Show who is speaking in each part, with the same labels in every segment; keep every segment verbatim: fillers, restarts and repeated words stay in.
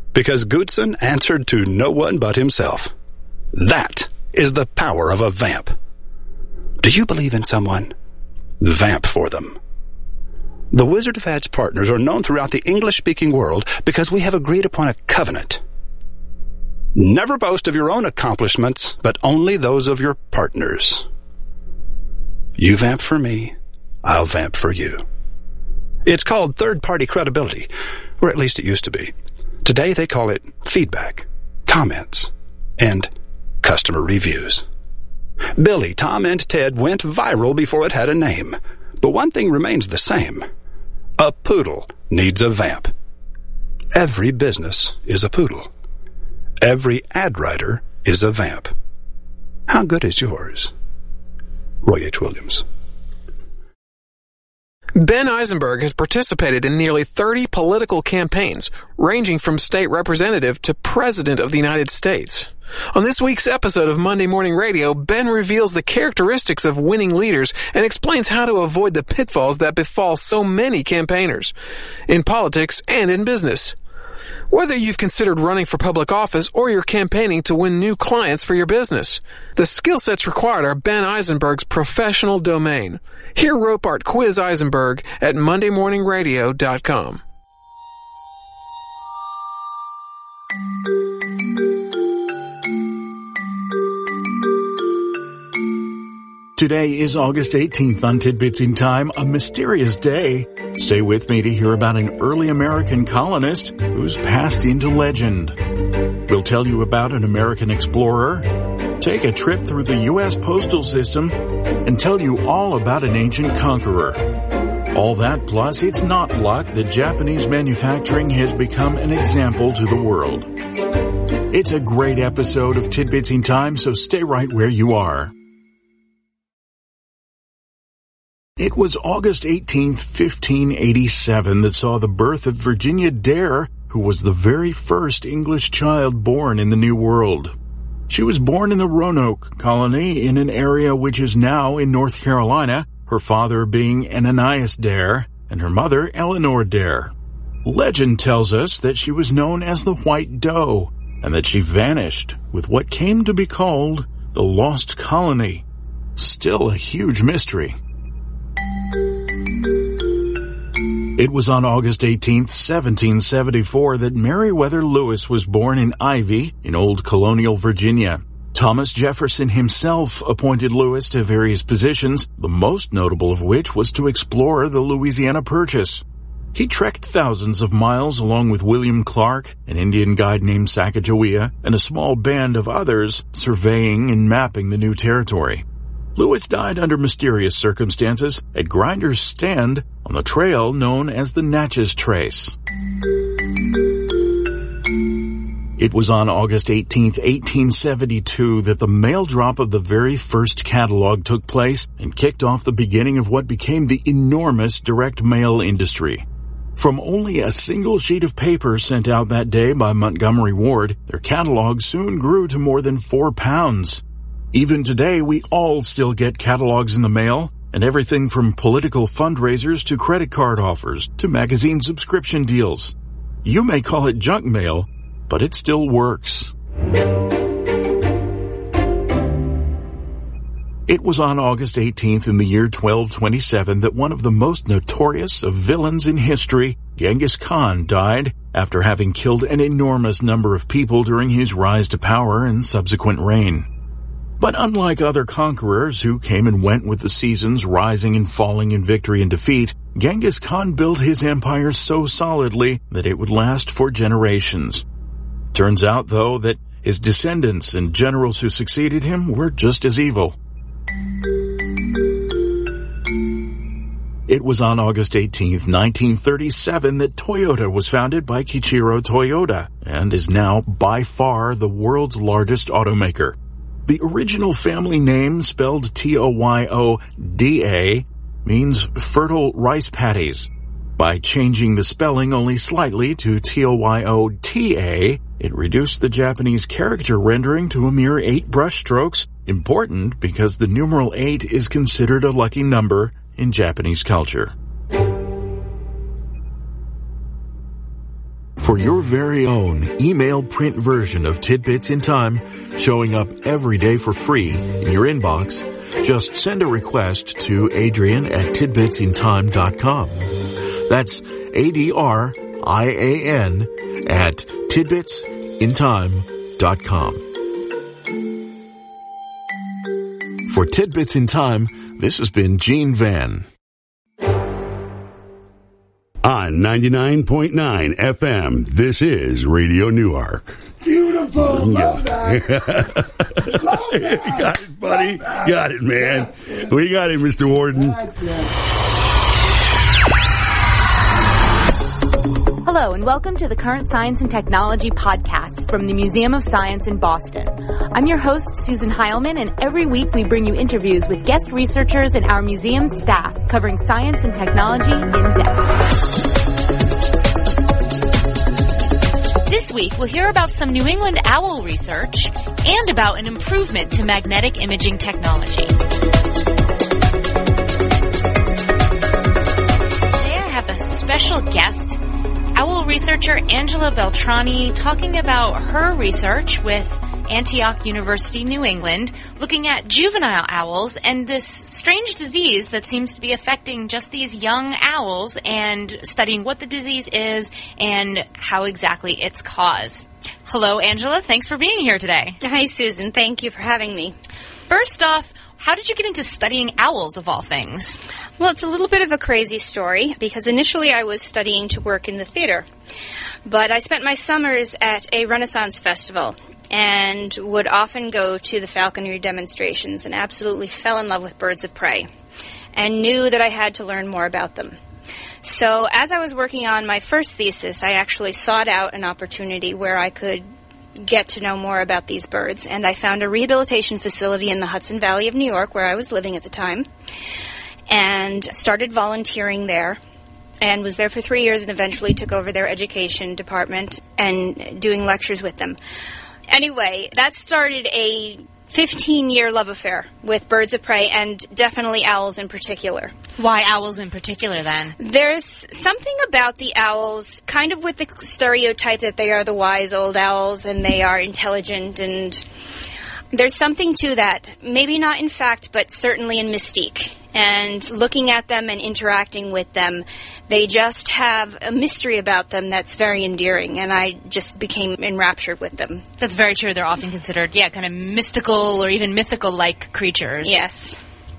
Speaker 1: because Goodson answered to no one but himself. That is the power of a vamp. Do you believe in someone? Vamp for them. The Wizard of Ads partners are known throughout the English-speaking world because we have agreed upon a covenant. Never boast of your own accomplishments, but only those of your partners. You vamp for me, I'll vamp for you. It's called third-party credibility, or at least it used to be. Today they call it feedback, comments, and customer reviews. Billy, Tom, and Ted went viral before it had a name. But one thing remains the same. A poodle needs a vamp. Every business is a poodle. Every ad writer is a vamp. How good is yours? Roy H. Williams.
Speaker 2: Ben Eisenberg has participated in nearly thirty political campaigns, ranging from state representative to president of the United States. On this week's episode of Monday Morning Radio, Ben reveals the characteristics of winning leaders and explains how to avoid the pitfalls that befall so many campaigners, in politics and in business. Whether you've considered running for public office or you're campaigning to win new clients for your business, the skill sets required are Ben Eisenberg's professional domain. Hear Ropart quiz Eisenberg at monday morning radio dot com.
Speaker 3: Today is August eighteenth on Tidbits in Time, a mysterious day. Stay with me to hear about an early American colonist who's passed into legend. We'll tell you about an American explorer, take a trip through the U S postal system, and tell you all about an ancient conqueror. All that plus it's not luck that Japanese manufacturing has become an example to the world. It's a great episode of Tidbits in Time, so stay right where you are. It was August eighteenth, fifteen eighty-seven that saw the birth of Virginia Dare, who was the very first English child born in the New World. She was born in the Roanoke colony in an area which is now in North Carolina, her father being Ananias Dare and her mother Eleanor Dare. Legend tells us that she was known as the White Doe and that she vanished with what came to be called the Lost Colony. Still a huge mystery. It was on August eighteenth, seventeen seventy-four that Meriwether Lewis was born in Ivy in old colonial Virginia. Thomas Jefferson himself appointed Lewis to various positions, the most notable of which was to explore the Louisiana Purchase. He trekked thousands of miles along with William Clark, an Indian guide named Sacagawea, and a small band of others surveying and mapping the new territory. Lewis died under mysterious circumstances at Grinder's Stand on the trail known as the Natchez Trace. It was on August eighteenth, eighteen seventy-two that the mail drop of the very first catalog took place and kicked off the beginning of what became the enormous direct mail industry. From only a single sheet of paper sent out that day by Montgomery Ward, their catalog soon grew to more than four pounds. Even today, we all still get catalogs in the mail, and everything from political fundraisers to credit card offers to magazine subscription deals. You may call it junk mail, but it still works. It was on August eighteenth in the year twelve twenty-seven that one of the most notorious of villains in history, Genghis Khan, died after having killed an enormous number of people during his rise to power and subsequent reign. But unlike other conquerors who came and went with the seasons, rising and falling in victory and defeat, Genghis Khan built his empire so solidly that it would last for generations. Turns out, though, that his descendants and generals who succeeded him were just as evil. It was on August eighteenth, nineteen thirty-seven that Toyota was founded by Kiichiro Toyoda and is now by far the world's largest automaker. The original family name, spelled T O Y O D A, means fertile rice paddies. By changing the spelling only slightly to T O Y O T A, it reduced the Japanese character rendering to a mere eight brushstrokes, important because the numeral eight is considered a lucky number in Japanese culture. For your very own email print version of Tidbits in Time, showing up every day for free in your inbox, just send a request to Adrian at tidbits in time dot com. That's A D R I A N at tidbits in time dot com. For Tidbits in Time, this has been Gene Van.
Speaker 4: On ninety-nine point nine F M, this is Radio Newark.
Speaker 5: Beautiful. Love that. Love that.
Speaker 4: Got it, buddy. Got it, man. We got it, Mister Warden.
Speaker 5: That's it.
Speaker 6: Hello, and welcome to the Current Science and Technology podcast from the Museum of Science in Boston. I'm your host, Susan Heilman, and every week we bring you interviews with guest researchers and our museum staff covering science and technology in depth. This week, we'll hear about some New England owl research and about an improvement to magnetic imaging technology. Today I have a special guest, owl researcher Angela Beltrani, talking about her research with Antioch University, New England, looking at juvenile owls and this strange disease that seems to be affecting just these young owls, and studying what the disease is and how exactly it's caused. Hello, Angela. Thanks for being here today.
Speaker 7: Hi, Susan. Thank you for having me.
Speaker 6: First off, how did you get into studying owls, of all things?
Speaker 7: Well, it's a little bit of a crazy story, because initially I was studying to work in the theater. But I spent my summers at a Renaissance festival and would often go to the falconry demonstrations and absolutely fell in love with birds of prey and knew that I had to learn more about them. So as I was working on my first thesis, I actually sought out an opportunity where I could get to know more about these birds, and I found a rehabilitation facility in the Hudson Valley of New York, where I was living at the time, and started volunteering there, and was there for three years and eventually took over their education department and doing lectures with them. Anyway, that started a fifteen-year love affair with birds of prey, and definitely owls in particular.
Speaker 6: Why owls in particular, then?
Speaker 7: There's something about the owls, kind of with the stereotype that they are the wise old owls and they are intelligent, and there's something to that. Maybe not in fact, but certainly in mystique. And looking at them and interacting with them, they just have a mystery about them that's very endearing, and I just became enraptured with them.
Speaker 6: That's very true. They're often considered, yeah, kind of mystical or even mythical-like creatures.
Speaker 7: Yes.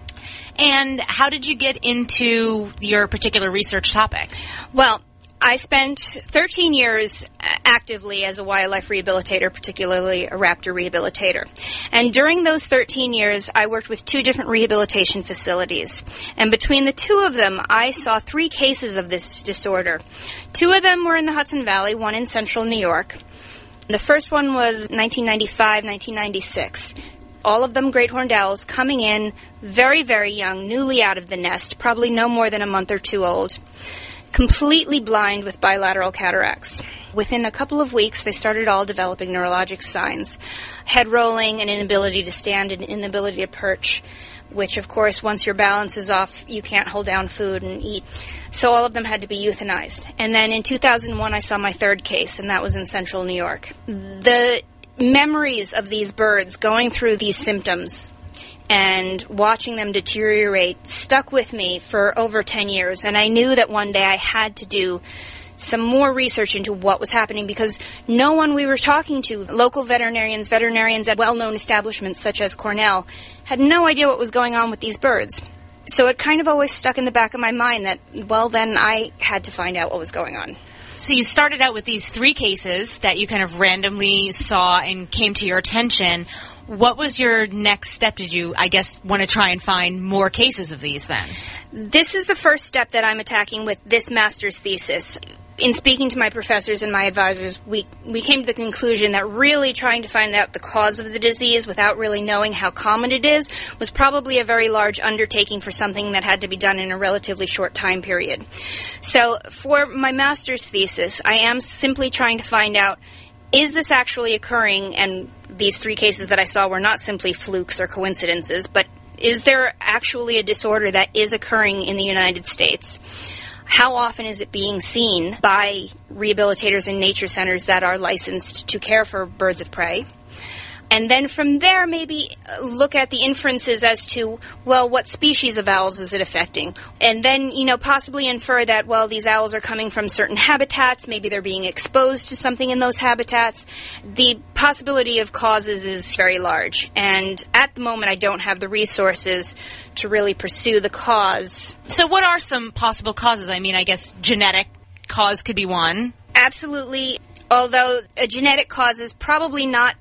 Speaker 6: And how did you get into your particular research topic?
Speaker 7: Well, I spent thirteen years actively as a wildlife rehabilitator, particularly a raptor rehabilitator. And during those thirteen years, I worked with two different rehabilitation facilities. And between the two of them, I saw three cases of this disorder. Two of them were in the Hudson Valley, one in central New York. The first one was nineteen ninety-five, nineteen ninety-six. All of them great horned owls coming in very, very young, newly out of the nest, probably no more than a month or two old, completely blind with bilateral cataracts. Within a couple of weeks, they started all developing neurologic signs. Head rolling, an inability to stand, an inability to perch, which, of course, once your balance is off, you can't hold down food and eat. So all of them had to be euthanized. And then in two thousand one, I saw my third case, and that was in central New York. The memories of these birds going through these symptoms and watching them deteriorate stuck with me for over ten years. And I knew that one day I had to do some more research into what was happening, because no one we were talking to, local veterinarians, veterinarians at well-known establishments such as Cornell, had no idea what was going on with these birds. So it kind of always stuck in the back of my mind that, well, then I had to find out what was going on.
Speaker 6: So you started out with these three cases that you kind of randomly saw and came to your attention. What was your next step? Did you, I guess, want to try and find more cases of these then?
Speaker 7: This is the first step that I'm attacking with this master's thesis. In speaking to my professors and my advisors, we, we came to the conclusion that really trying to find out the cause of the disease without really knowing how common it is was probably a very large undertaking for something that had to be done in a relatively short time period. So for my master's thesis, I am simply trying to find out, is this actually occurring? And these three cases that I saw were not simply flukes or coincidences, but is there actually a disorder that is occurring in the United States? How often is it being seen by rehabilitators in nature centers that are licensed to care for birds of prey? And then from there, maybe look at the inferences as to, well, what species of owls is it affecting? And then, you know, possibly infer that, well, these owls are coming from certain habitats. Maybe they're being exposed to something in those habitats. The possibility of causes is very large. And at the moment, I don't have the resources to really pursue the cause.
Speaker 6: So what are some possible causes? I mean, I guess genetic cause could be one.
Speaker 7: Absolutely. Although a genetic cause is probably not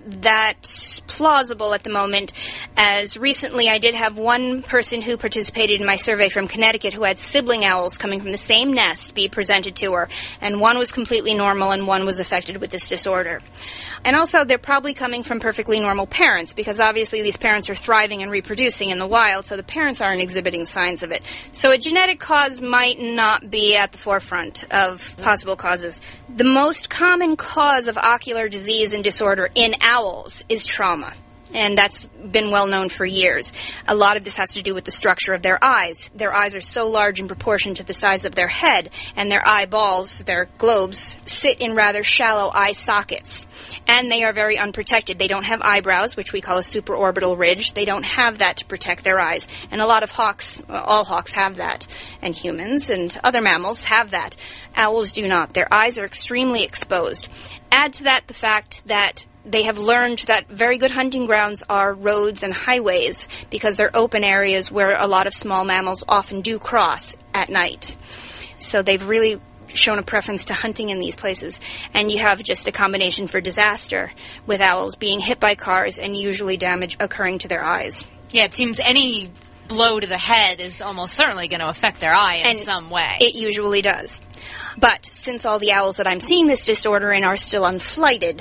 Speaker 7: that plausible at the moment, as recently I did have one person who participated in my survey from Connecticut who had sibling owls coming from the same nest be presented to her, and one was completely normal and one was affected with this disorder. And also, they're probably coming from perfectly normal parents, because obviously these parents are thriving and reproducing in the wild, so the parents aren't exhibiting signs of it. So a genetic cause might not be at the forefront of possible causes. The most common cause of ocular disease and disorder in owls is trauma, and that's been well known for years. A lot of this has to do with the structure of their eyes. Their eyes are so large in proportion to the size of their head, and their eyeballs, their globes, sit in rather shallow eye sockets. And they are very unprotected. They don't have eyebrows, which we call a supraorbital ridge. They don't have that to protect their eyes. And a lot of hawks, well, all hawks have that, and humans and other mammals have that. Owls do not. Their eyes are extremely exposed. Add to that the fact that they have learned that very good hunting grounds are roads and highways, because they're open areas where a lot of small mammals often do cross at night. So they've really shown a preference to hunting in these places. And you have just a combination for disaster, with owls being hit by cars and usually damage occurring to their eyes.
Speaker 6: Yeah, it seems any blow to the head is almost certainly going to affect their eye in
Speaker 7: and
Speaker 6: some way.
Speaker 7: It usually does. But since all the owls that I'm seeing this disorder in are still unflighted,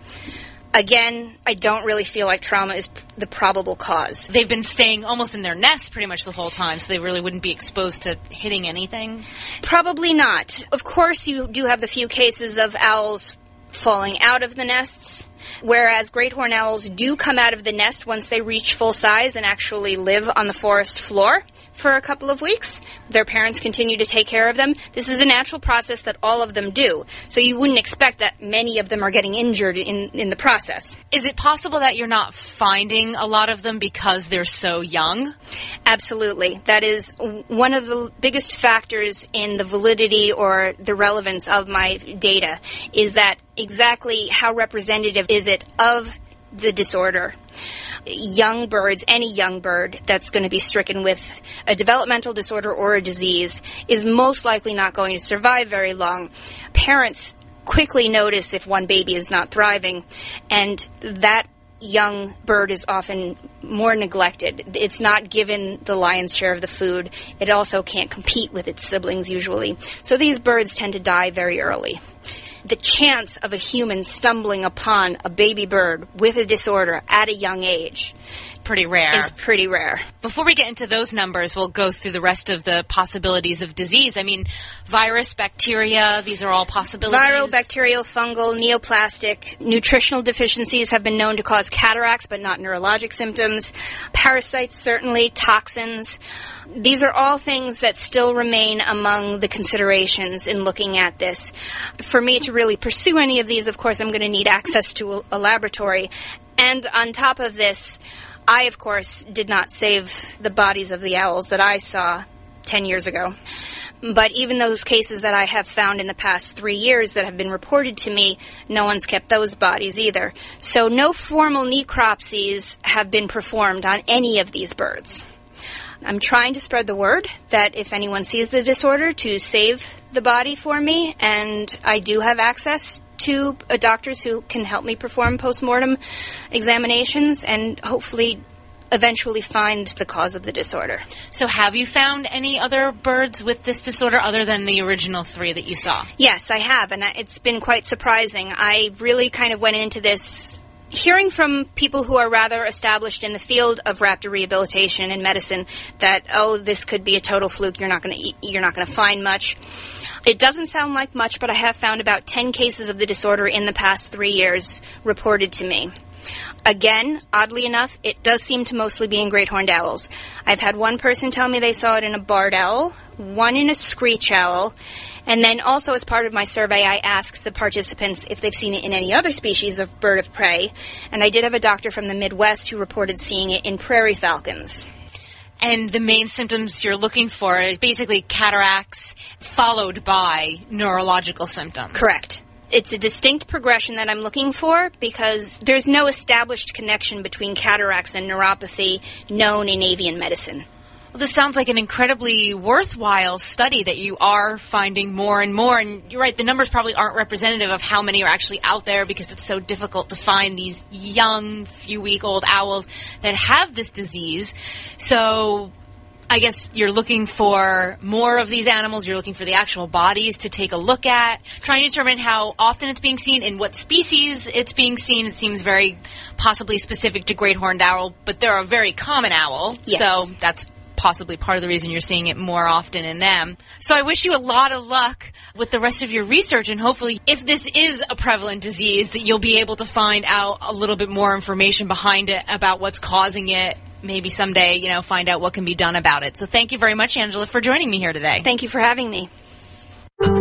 Speaker 7: again, I don't really feel like trauma is the probable cause.
Speaker 6: They've been staying almost in their nest pretty much the whole time, so they really wouldn't be exposed to hitting anything?
Speaker 7: Probably not. Of course, you do have the few cases of owls falling out of the nests, whereas great horned owls do come out of the nest once they reach full size and actually live on the forest floor for a couple of weeks. Their parents continue to take care of them. This is a natural process that all of them do, so you wouldn't expect that many of them are getting injured in, in the process.
Speaker 6: Is it possible that you're not finding a lot of them because they're so young?
Speaker 7: Absolutely. That is one of the biggest factors in the validity or the relevance of my data, is that exactly how representative is it of the disorder. Young birds, any young bird that's going to be stricken with a developmental disorder or a disease is most likely not going to survive very long. Parents quickly notice if one baby is not thriving, and that young bird is often more neglected. It's not given the lion's share of the food. It also can't compete with its siblings usually. So these birds tend to die very early. The chance of a human stumbling upon a baby bird with a disorder at a young age
Speaker 6: pretty rare.
Speaker 7: It's pretty rare.
Speaker 6: Before we get into those numbers, we'll go through the rest of the possibilities of disease. I mean, virus, bacteria, these are all possibilities.
Speaker 7: Viral, bacterial, fungal, neoplastic. Nutritional deficiencies have been known to cause cataracts, but not neurologic symptoms. Parasites, certainly. Toxins. These are all things that still remain among the considerations in looking at this. For me to really pursue any of these, of course, I'm going to need access to a, a laboratory. And on top of this, I, of course, did not save the bodies of the owls that I saw ten years ago. But even those cases that I have found in the past three years that have been reported to me, no one's kept those bodies either. So no formal necropsies have been performed on any of these birds. I'm trying to spread the word that if anyone sees the disorder, to save the body for me, and I do have access to uh, doctors who can help me perform postmortem examinations and hopefully eventually find the cause of the disorder.
Speaker 6: So have you found any other birds with this disorder other than the original three that you saw?
Speaker 7: Yes, I have, and it's been quite surprising. I really kind of went into this hearing from people who are rather established in the field of raptor rehabilitation and medicine that, oh, this could be a total fluke, you're not going to you're not going to find much. It doesn't sound like much, but I have found about ten cases of the disorder in the past three years reported to me. Again, oddly enough, it does seem to mostly be in great horned owls. I've had one person tell me they saw it in a barred owl, one in a screech owl, and then also as part of my survey, I asked the participants if they've seen it in any other species of bird of prey, and I did have a doctor from the Midwest who reported seeing it in prairie falcons.
Speaker 6: And the main symptoms you're looking for are basically cataracts followed by neurological symptoms.
Speaker 7: Correct. It's a distinct progression that I'm looking for because there's no established connection between cataracts and neuropathy known in avian medicine.
Speaker 6: Well, this sounds like an incredibly worthwhile study that you are finding more and more. And you're right, the numbers probably aren't representative of how many are actually out there because it's so difficult to find these young, few-week-old owls that have this disease. So I guess you're looking for more of these animals. You're looking for the actual bodies to take a look at, trying to determine how often it's being seen and what species it's being seen. It seems very possibly specific to great horned owl, but they're a very common owl.
Speaker 7: Yes.
Speaker 6: So that's possibly part of the reason you're seeing it more often in them. So I wish you a lot of luck with the rest of your research, and hopefully if this is a prevalent disease that you'll be able to find out a little bit more information behind it about what's causing it. Maybe someday, you know, find out what can be done about it. So thank you very much, Angela, for joining me here today.
Speaker 7: Thank you for having me.